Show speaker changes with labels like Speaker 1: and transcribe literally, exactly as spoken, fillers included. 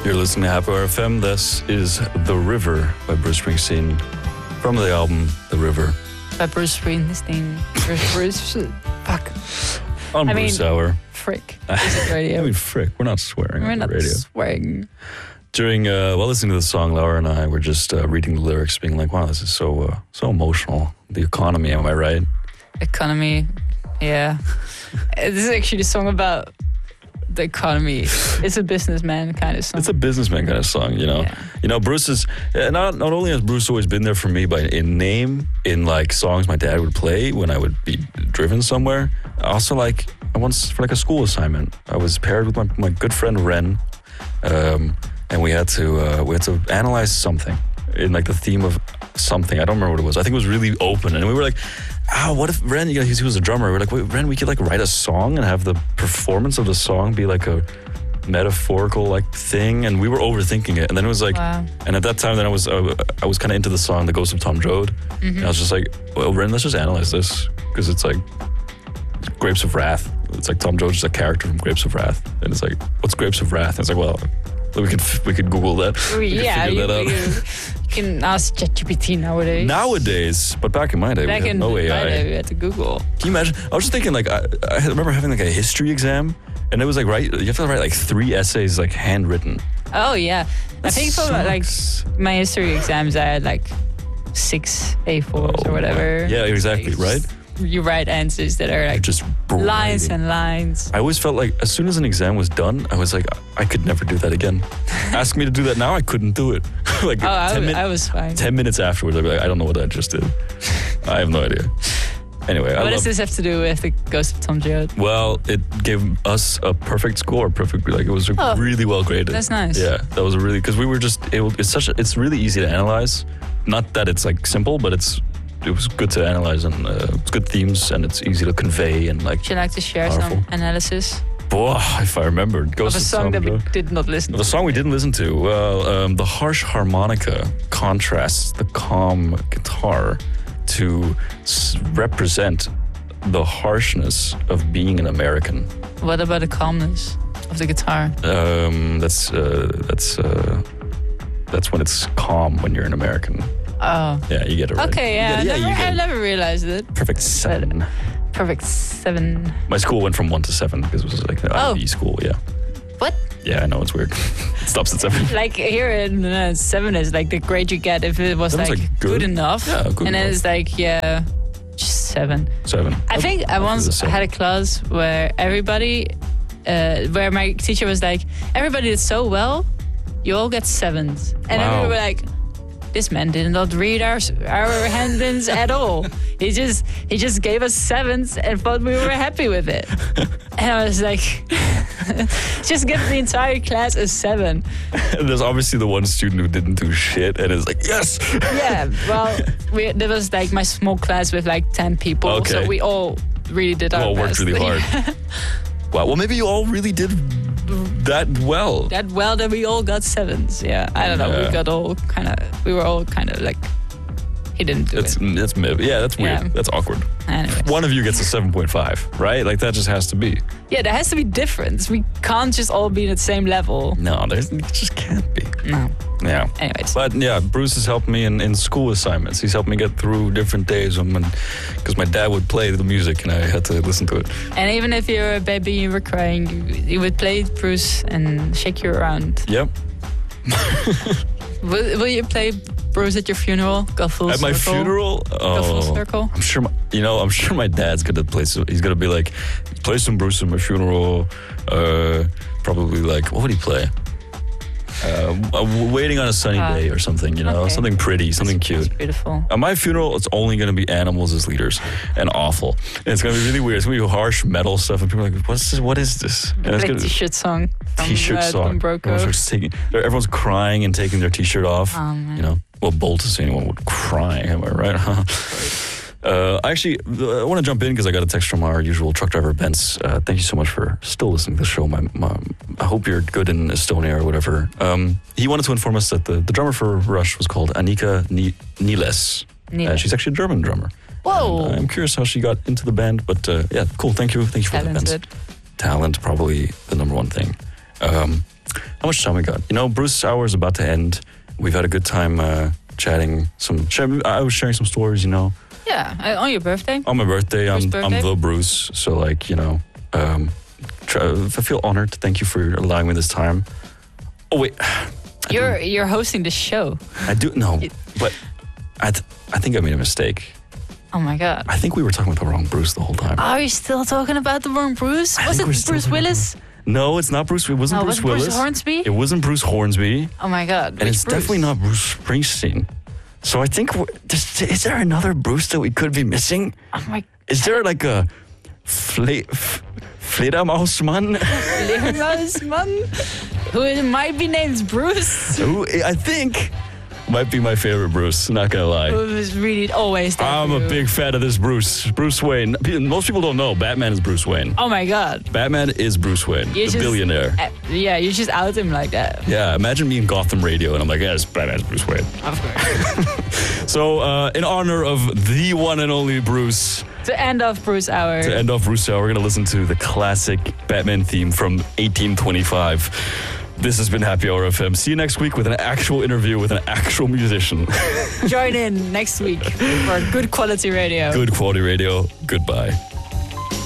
Speaker 1: You're listening to Happy Hour F M. This is The River by Bruce Springsteen from the album The River.
Speaker 2: By Bruce Springsteen. Bruce, Bruce, fuck.
Speaker 1: On
Speaker 2: I
Speaker 1: Bruce
Speaker 2: mean,
Speaker 1: Hour.
Speaker 2: Frick. Music radio.
Speaker 1: I mean, frick. We're not swearing
Speaker 2: We're
Speaker 1: on
Speaker 2: not
Speaker 1: the radio.
Speaker 2: swearing.
Speaker 1: During, uh, while listening to the song, Laura and I were just uh, reading the lyrics, being like, wow, this is so uh, so emotional. The economy, am I right?
Speaker 2: Economy, yeah. This is actually a song about the economy. It's a businessman kind of song.
Speaker 1: It's a businessman kind of song, you know.
Speaker 2: Yeah.
Speaker 1: You know, Bruce is uh, not not only has Bruce always been there for me by in name, in like songs my dad would play when I would be driven somewhere. Also, like I once for like a school assignment, I was paired with my my good friend Ren, um, and we had to uh, we had to analyze something in like the theme of something. I don't remember what it was. I think it was really open, and we were like, ah, what if Ren, you know, he was a drummer. We were like, wait, Ren, we could like write a song and have the performance of the song be like a metaphorical like thing, and we were overthinking it. And then it was like,
Speaker 2: Wow.
Speaker 1: and at that time, then I was uh, I was kind of into the song "The Ghost of Tom Joad,"
Speaker 2: Mm-hmm.
Speaker 1: and I was just like, well, Ren, let's just analyze this because it's like Grapes of Wrath. It's like Tom Joad's just a character from Grapes of Wrath, and it's like, what's Grapes of Wrath? And it's like, well, we could we could Google that. We could
Speaker 2: Yeah,
Speaker 1: figure
Speaker 2: you,
Speaker 1: that out.
Speaker 2: you, you can ask ChatGPT nowadays.
Speaker 1: Nowadays, but back in my day,
Speaker 2: Back
Speaker 1: we had
Speaker 2: in
Speaker 1: no
Speaker 2: my
Speaker 1: A I.
Speaker 2: day, we had to Google.
Speaker 1: Can you imagine? I was just thinking, like, I, I remember having like a history exam, and it was like, right, you have to write like three essays, like handwritten.
Speaker 2: Oh yeah, I
Speaker 1: That
Speaker 2: think for like
Speaker 1: sucks.
Speaker 2: my history exams, I had like six A fours
Speaker 1: Oh,
Speaker 2: or whatever.
Speaker 1: yeah, exactly,
Speaker 2: Like,
Speaker 1: right?
Speaker 2: You write answers that are like
Speaker 1: Just
Speaker 2: lines
Speaker 1: writing.
Speaker 2: and lines.
Speaker 1: I always felt like as soon as an exam was done, I was like, I could never do that again. Ask me to do that now, I couldn't do it. like
Speaker 2: Oh, I,
Speaker 1: ten,
Speaker 2: w-
Speaker 1: min-
Speaker 2: I was fine.
Speaker 1: ten minutes afterwards, I'd be like, I don't know what I just did. I have no idea. Anyway, I
Speaker 2: What
Speaker 1: love.
Speaker 2: does this have to do with the Ghost of Tom Joad?
Speaker 1: Well, it gave us a perfect score. Perfect, like it was
Speaker 2: Oh,
Speaker 1: really well graded.
Speaker 2: that's nice.
Speaker 1: Yeah, that was a really because we were just able. It's such. A, it's really easy to analyze. Not that it's like simple, but it's it was good to analyze and uh, it's good themes and it's easy to convey and like.
Speaker 2: Would you like to share
Speaker 1: Powerful.
Speaker 2: some analysis
Speaker 1: Boah, if I remember,
Speaker 2: of
Speaker 1: Ghost
Speaker 2: a
Speaker 1: of
Speaker 2: song
Speaker 1: Tom
Speaker 2: that we
Speaker 1: Joad.
Speaker 2: did not listen
Speaker 1: The
Speaker 2: to?
Speaker 1: song we didn't listen to. Well, um, the harsh harmonica contrasts the calm guitar to s- represent the harshness of being an American.
Speaker 2: What about the calmness of the guitar?
Speaker 1: Um, that's uh, that's uh, that's when it's calm when you're an American.
Speaker 2: Oh,
Speaker 1: Yeah, you get it right.
Speaker 2: okay,
Speaker 1: You
Speaker 2: yeah,
Speaker 1: get
Speaker 2: I
Speaker 1: it.
Speaker 2: never,
Speaker 1: you
Speaker 2: I
Speaker 1: get it.
Speaker 2: never realized it.
Speaker 1: Perfect seven.
Speaker 2: Perfect seven.
Speaker 1: My school went from one to seven because it was like an
Speaker 2: Oh.
Speaker 1: I B school. Yeah,
Speaker 2: What?
Speaker 1: yeah, I know it's weird. It stops at seven.
Speaker 2: Like here in uh, seven is like the grade you get if it was
Speaker 1: Seven's,
Speaker 2: like,
Speaker 1: like,
Speaker 2: good.
Speaker 1: good.
Speaker 2: enough.
Speaker 1: Yeah, good
Speaker 2: and then
Speaker 1: enough.
Speaker 2: it's like, yeah, just seven.
Speaker 1: Seven.
Speaker 2: I think I
Speaker 1: I'll do the
Speaker 2: once
Speaker 1: same.
Speaker 2: had a class where everybody, uh, where my teacher was like, everybody did so well, you all get sevens. And then we
Speaker 1: Wow.
Speaker 2: were like, this man did not read our our handings at all. He just he just gave us sevens and thought we were happy with it. And I was like, just give the entire class a seven.
Speaker 1: And there's obviously the one student who didn't do shit and is like, yes.
Speaker 2: Yeah, well, we, there was like my small class with like ten people, so
Speaker 1: Okay.
Speaker 2: we all really did
Speaker 1: We
Speaker 2: our
Speaker 1: all worked
Speaker 2: best.
Speaker 1: really hard. Wow. Well, maybe you all really did that well.
Speaker 2: That well that we all got sevens. Yeah, I don't know.
Speaker 1: Yeah.
Speaker 2: We got all kind of. We were all kind of like. He didn't do
Speaker 1: That's
Speaker 2: it.
Speaker 1: that's mib. Yeah, that's weird.
Speaker 2: Yeah.
Speaker 1: That's awkward.
Speaker 2: Anyways.
Speaker 1: One of you gets a seven point five, right? Like that just has to be.
Speaker 2: Yeah, there has to be difference. We can't just all be at the same level.
Speaker 1: No, there's it just can't be.
Speaker 2: No.
Speaker 1: Yeah.
Speaker 2: Anyways.
Speaker 1: But yeah, Bruce has helped me in, in school assignments. He's helped me get through different days when, because my dad would play the music and I had to listen to it.
Speaker 2: And even if you're a baby, you were crying, you, you would play Bruce and shake you around.
Speaker 1: Yep.
Speaker 2: Will, will you play Bruce at your funeral? Go full
Speaker 1: At my
Speaker 2: circle?
Speaker 1: funeral,
Speaker 2: Go full
Speaker 1: oh,
Speaker 2: circle?
Speaker 1: I'm sure. My, you know, I'm sure my dad's gonna play. Some, he's gonna be like, play some Bruce at my funeral. Uh, probably like, what would he play? Uh, uh, waiting on a sunny
Speaker 2: Ah,
Speaker 1: day or something. You know,
Speaker 2: okay.
Speaker 1: something pretty, something
Speaker 2: That's-
Speaker 1: cute.
Speaker 2: that's beautiful.
Speaker 1: At my funeral, it's only going to be animals as leaders and awful. And it's going to be really weird. It's going to be harsh metal stuff, and people are like, "What's this? What is this?" And it's
Speaker 2: Like
Speaker 1: gonna,
Speaker 2: t-shirt song. From,
Speaker 1: T-shirt
Speaker 2: uh,
Speaker 1: song.
Speaker 2: Tom Brokaw.
Speaker 1: Everyone's, just taking, everyone's crying and taking their T-shirt off.
Speaker 2: Oh, man.
Speaker 1: You know, well, bold to say anyone would cry. Am I right? Uh, actually, uh, I want to jump in because I got a text from our usual truck driver, Benz. Uh, thank you so much for still listening to the show. My, my, I hope you're good in Estonia or whatever. Um, he wanted to inform us that the, the drummer for Rush was called Annika Ni- Niles.
Speaker 2: Niles.
Speaker 1: Uh, she's actually a German drummer.
Speaker 2: Whoa.
Speaker 1: And, uh, I'm curious how she got into the band, but uh, yeah, cool. Thank you. Thank you for that, Benz.
Speaker 2: Talented.
Speaker 1: Talent, probably the number one thing. Um, How much time we got? You know, Bruce's hour is about to end. We've had a good time uh, chatting. Some, I was sharing some stories, you know.
Speaker 2: Yeah, uh, on your birthday.
Speaker 1: On my birthday, I'm,
Speaker 2: birthday?
Speaker 1: I'm the Bruce. So, like, you know, um, try, I feel honored. Thank you for allowing me this time. Oh, wait. I
Speaker 2: You're
Speaker 1: do,
Speaker 2: you're hosting the show.
Speaker 1: I do, no, but I, th- I think I made a mistake.
Speaker 2: Oh my god.
Speaker 1: I think we were talking about the wrong Bruce the whole time.
Speaker 2: Are you still talking about the wrong Bruce?
Speaker 1: I
Speaker 2: Was
Speaker 1: think
Speaker 2: it
Speaker 1: we're still
Speaker 2: Bruce
Speaker 1: talking about
Speaker 2: Willis?
Speaker 1: No, it's not Bruce. It wasn't
Speaker 2: Oh,
Speaker 1: Bruce
Speaker 2: was it
Speaker 1: Willis.
Speaker 2: Bruce Hornsby?
Speaker 1: It wasn't Bruce Hornsby.
Speaker 2: Oh my god.
Speaker 1: And
Speaker 2: which
Speaker 1: it's
Speaker 2: Bruce?
Speaker 1: definitely not Bruce Springsteen. So I think, we're, is, is there another Bruce that we could be missing?
Speaker 2: Oh my
Speaker 1: Is there like a fle- f- Fledermausmann?
Speaker 2: Leermausman, who might be named Bruce,
Speaker 1: Who I think might be my favorite Bruce, not gonna lie.
Speaker 2: who was really always there.
Speaker 1: I'm
Speaker 2: for
Speaker 1: a
Speaker 2: you.
Speaker 1: big fan of this Bruce. Bruce Wayne. P- Most people don't know Batman is Bruce Wayne.
Speaker 2: Oh my god.
Speaker 1: Batman is Bruce Wayne,
Speaker 2: You
Speaker 1: the
Speaker 2: just-
Speaker 1: billionaire.
Speaker 2: Uh, yeah, you just out him like that.
Speaker 1: Yeah, imagine me in Gotham Radio and I'm like, yes, Batman's Bruce Wayne.
Speaker 2: Of course.
Speaker 1: So, uh, in honor of the one and only Bruce,
Speaker 2: To end off Bruce Hour.
Speaker 1: to end off Bruce Hour, we're going to listen to the classic Batman theme from eighteen twenty-five. This has been Happy Hour F M. See you next week with an actual interview with an actual musician.
Speaker 2: Join in next week for good quality radio.
Speaker 1: Good quality radio. Goodbye.